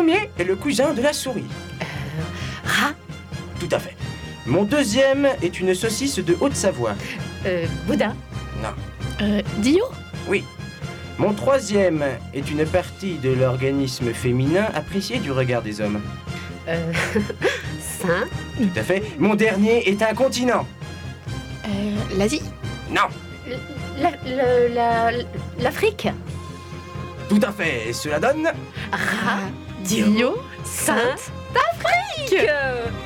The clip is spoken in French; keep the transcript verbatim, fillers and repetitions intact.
premier est le cousin de la souris. Euh, rat. Tout à fait. Mon deuxième est une saucisse de Haute-Savoie. Euh, boudin. Non. Euh, Dio? Oui. Mon troisième est une partie de l'organisme féminin appréciée du regard des hommes. Euh, sein. Tout à fait. Mon dernier est un continent. Euh, L'Asie? Non. La, le- la, l'Afrique. Tout à fait. Cela donne... Rat. Dio? Sainte d'Afrique.